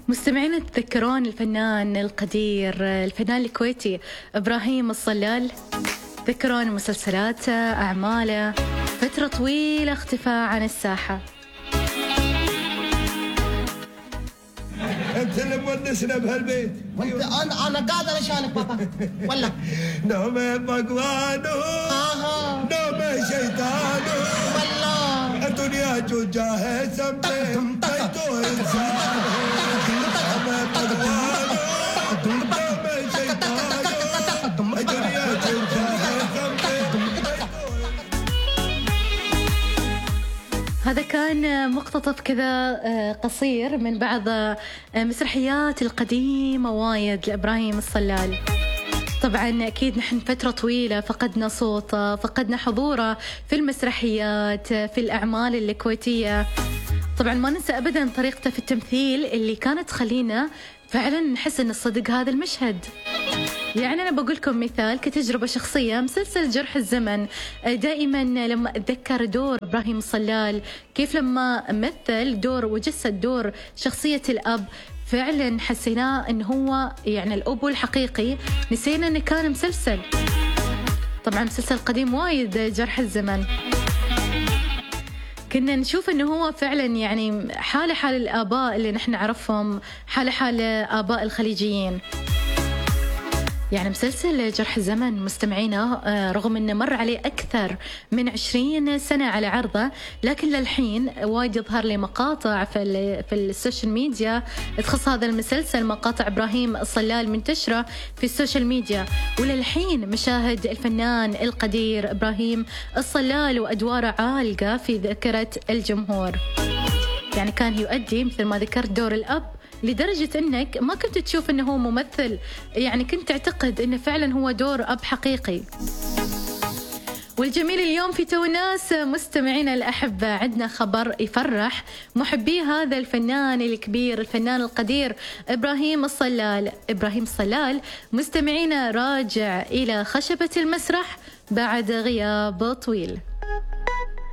مستمعين تذكرون الفنان القدير الفنان الكويتي إبراهيم الصلال؟ تذكرون مسلسلاته، أعماله، فترة طويلة اختفى عن الساحة. انت اللي مونسنا بهالبيت. انا قاعد علشانك بابا ولا نومه مقوانو نومه شيطانو والله الدنيا جوجاه سمبي بيتو انسان نومه مقوانو نومه شيطانو الدنيا جوجاه سمبي. هذا كان مقتطف كذا قصير من بعض مسرحيات القديمة وايد لإبراهيم الصلال. طبعا أكيد نحن فترة طويلة فقدنا صوته، فقدنا حضوره في المسرحيات، في الأعمال الكويتية. طبعا ما ننسى أبدا طريقته في التمثيل اللي كانت تخلينا فعلا نحس أن الصدق هذا المشهد. يعني أنا بقولكم مثال كتجربة شخصية، مسلسل جرح الزمن، دائما لما أتذكر دور إبراهيم الصلال كيف لما مثل دور وجسد دور شخصية الأب، فعلا حسيناه أنه هو يعني الأب الحقيقي، نسينا أنه كان مسلسل. طبعا مسلسل قديم وايد جرح الزمن، كنا نشوف أنه هو فعلا يعني حال الآباء اللي نحن نعرفهم، حال آباء الخليجيين. يعني مسلسل جرح الزمن مستمعينا رغم أنه مر عليه أكثر من 20 سنة على عرضه، لكن للحين وايد يظهر لي مقاطع في السوشيال ميديا تخص هذا المسلسل، مقاطع إبراهيم الصلال منتشرة في السوشيال ميديا، وللحين مشاهد الفنان القدير إبراهيم الصلال وأدواره عالقة في ذاكرة الجمهور. يعني كان يؤدي مثل ما ذكرت دور الأب، لدرجة أنك ما كنت تشوف أنه هو ممثل، يعني كنت تعتقد أنه فعلا هو دور أب حقيقي. والجميل اليوم في توناس مستمعينا الأحبة عندنا خبر يفرح محبي هذا الفنان الكبير، الفنان القدير إبراهيم الصلال. إبراهيم الصلال مستمعينا راجع إلى خشبة المسرح بعد غياب طويل.